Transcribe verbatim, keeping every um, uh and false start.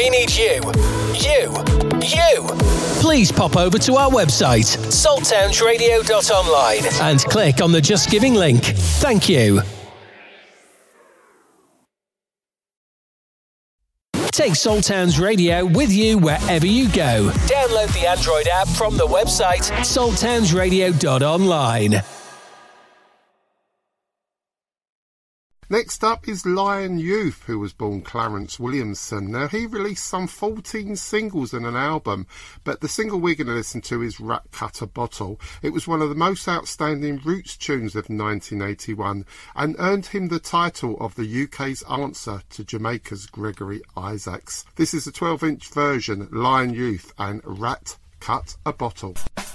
we need you. You. You. Please pop over to our website, salt towns radio dot online, and click on the Just Giving link. Thank you. Take Salt Towns Radio with you wherever you go. Download the Android app from the website, salt towns radio dot online. Next up is Lion Youth, who was born Clarence Williamson. Now, he released some fourteen singles and an album, but the single we're going to listen to is Rat Cut a Bottle. It was one of the most outstanding roots tunes of nineteen eighty-one and earned him the title of the U K's answer to Jamaica's Gregory Isaacs. This is a twelve inch version, Lion Youth and Rat Cut a Bottle.